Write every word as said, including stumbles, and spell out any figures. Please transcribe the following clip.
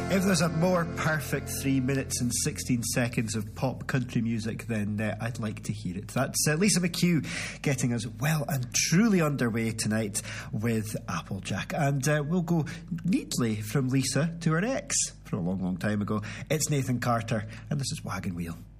If there's a more perfect three minutes and sixteen seconds of pop country music, then uh, I'd like to hear it. That's uh, Lisa McHugh getting us well and truly underway tonight with Applejack. And uh, we'll go neatly from Lisa to her ex from a long, long time ago. It's Nathan Carter, and this is Wagon Wheel.